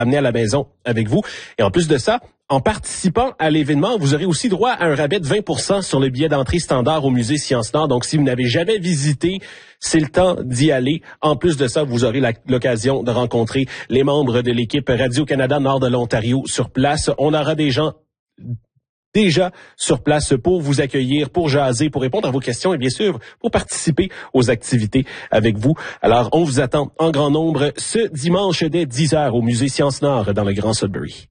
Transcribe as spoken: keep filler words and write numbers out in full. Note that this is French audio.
amener à la maison avec vous. Et en plus de ça, en participant à l'événement, vous aurez aussi droit à un rabais de vingt pour cent sur le billet d'entrée standard au musée Sciences Nord. Donc, si vous n'avez jamais visité, c'est le temps d'y aller. En plus de ça, vous aurez la, l'occasion de rencontrer les membres de l'équipe Radio-Canada Nord de l'Ontario sur place. On aura des gens déjà sur place pour vous accueillir, pour jaser, pour répondre à vos questions et bien sûr pour participer aux activités avec vous. Alors, on vous attend en grand nombre ce dimanche dès dix heures au musée Sciences Nord dans le Grand Sudbury.